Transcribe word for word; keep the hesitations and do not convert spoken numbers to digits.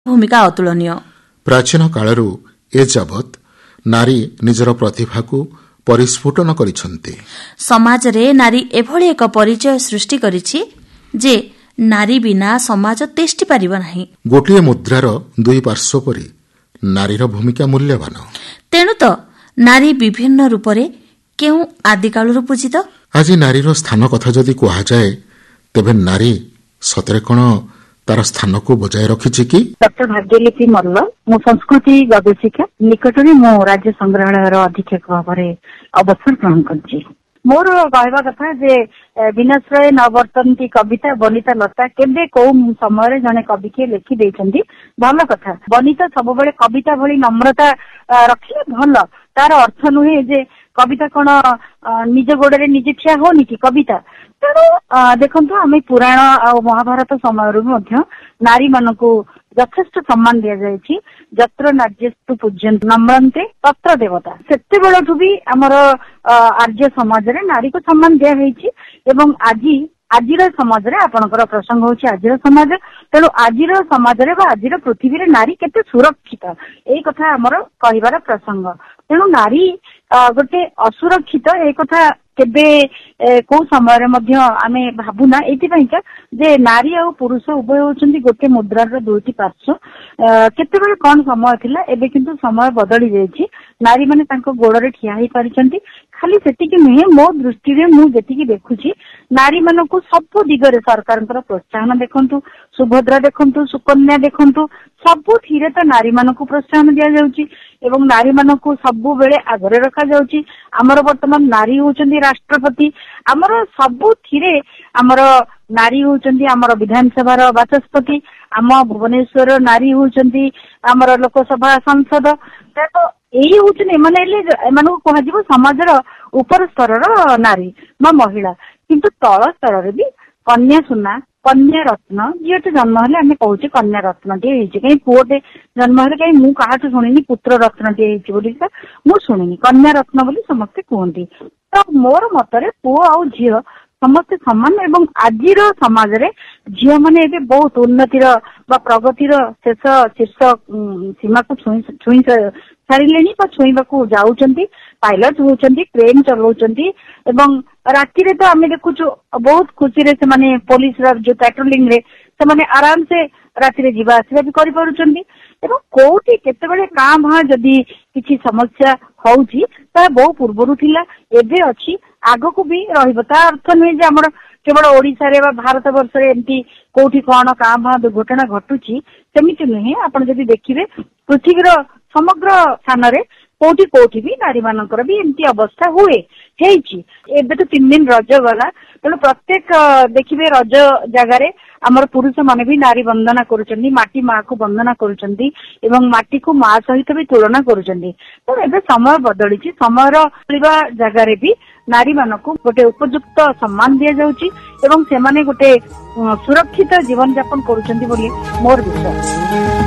भूमिका अतुलनीय। प्राचीन कालरू ए जावत नारी निजर प्रतिभा को परिस्फुटन करिसंती। समाज रे नारी एभଳି एक परिचय सृष्टि करिछि जे नारी बिना समाज तेष्टि पारिब नाही। गोटिए मुद्रार दुई पार्श्व परि नारीर भूमिका मूल्यवान। तेणु तो नारी विभिन्न रूपरे केउ आदिकालरू पूजित। आज नारीर स्थान कथा जदि कहा जाए तेबे नारी सतरे कोन तार स्थान को बजाय रखिछि कि? डॉक्टर भाग्यलिपि मल्ल, मु संस्कृति गवेषिका, निकटरे मु राज्य संग्रहालयर अधीक्षक भाବରେ अवसर ग्रहण करछि। मोर कहवा कथा जे विनाश्रय नवर्तन्ती कविता बनिता लता केबे को समय जने कवि के लिखि देइछन्ती। भल कथा, बनिता सब बेले कविता भली नम्रता रखिले भल। तार अर्थ नुहे जे कविता कोन निज गोड़े निजे ठिया होनी कि कविता। तेणु देखंतु आमे पुराण आ महाभारत समय नारी मानकु यथेष्ट सम्मान दिया जायछि। जत्र नार्यस्तु पूज्यन्ते नम्रन्ते तत्र देवता। सेते बेलठु भी हमर आर्य समाज रे नारी को सम्मान दिया हेछि। एवं आजि आजिर समाज रे आपनकर प्रसंग होछि आजिर समाज। तेणु आजिर समाज रे बा आजिर पृथ्वी रे नारी केते सुरक्षित एई कथा हमर कहिबार प्रसंग। तेणु नारी गोटे असुरक्षित ए कथा केबे को समय मध्य आमे भाबुना। एथिपाइका जे नारी और पुरुष उभय होचंदी गोटे मुद्रार दुईटी पार्श्व। केतेबेले कौन समय थिला, एबे किंतु समय बदली जायछि। नारी माने तांको गोड़रे ठिया हेई पारिचंती। खाली सेतिकी नुहे, मो दृष्टि रे मु जेतिकी देखुछि नारी मानकु सब दिगरे सरकारंकर प्रोत्साहन देखंतु, सुभद्रा देखंतु, सुकन्या देखंतु, सबु थिरे तो नारी मानकु प्रोत्साहन दिया जाउछि एवं नारी मानकु सबु बेले आगरे रखा जाउछि। हमर वर्तमान नारी होचंदी राष्ट्रपति। हमर सबु थिरे हमर नारी होचंदी हमर विधानसभा बाचस्पति। आम भुवनेश्वर नारी होचंदी हमर लोकसभा सांसद। तो एई होचने माने एमानकु कहा जिवो समाजर ऊपर स्तरर नारी बा महिला। किंतु तळ स्तर रे भी कन्या सुना, कन्या रत्न जीटे जन्म हेले आमे कहूचे कन्या रत्न टे हेछि। कहीं पुओटे जन्म हेले कहीं मु काहाठु सुनिनी पुत्र रत्न टे हेछि बोली मु सुनिनी। कन्या रत्न बोली समस्ते कहंती। तो मोर मतरे पुओ आ झियो समस्ते समान। एवं आजिर समाज रे झियो माने एबे बहुत उन्नतिर बा प्रगतिर शेष शीर्ष सीमा को छुई सारिलेनी बा छुईबाकू जाउचंती। पायलट होचंती, ट्रेन चलाउचंती एवं राति रे तो आमे देखुछु बहुत खुशी रे से माने पुलिस रा जो पेट्रोलिंग रे से माने आराम से राति रे जीवा आसीबा भी करि पारुचंती। एवं कोठी केतेबेले का भा जदी किछि समस्या होउछि ता बहु पूर्वरु थिला, एबे अछि, आगो भी रहिबो। ता अर्थ नुहे जे हमर केवल ओडिसा रे बा भारत वर्ष रे एमती कोठी कोन का भा दुर्घटना घटुछि सेमिति नुहे। आपण जदी देखिबे पृथ्वीर समग्र स्थान रे कोठी कोठी भी नारी मानकर भी एमती अवस्था हुए हेछि। एबे तो तीन दिन रज गला। तेणु प्रत्येक देखिबे रज जगारे हमर पुरुष माने भी नारी वंदना करूचंदी, माटी माँ को वंदना करूचंदी एवं माटी को माँ सहित भी तुलना करूचंदी। तो एबे समय बदलिछि। समयर लिबा जगारे भी नारी मानकु गोटे उपयुक्त सम्मान दिया जाउछि एवं सेमाने गोटे सुरक्षित जीवन यापन करूचंदी बोली मोर विश्वास।